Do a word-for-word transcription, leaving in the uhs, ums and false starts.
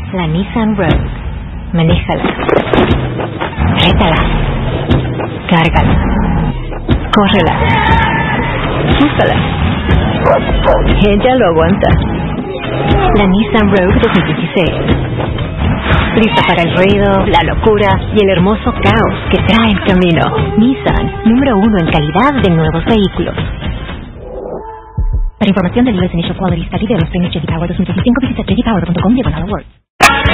La Nissan Rogue. Manéjala. Rétala. Cárgala. Córrela. Úsala. Ella lo aguanta. La Nissan Rogue dos mil dieciséis. Lista para el ruido, la locura y el hermoso caos que trae el camino. Nissan, número uno en calidad de nuevos vehículos. Para información del U S Initial Quality Study de los premios J D Power dos mil veinticinco, visita j d power punto com diagonal awards.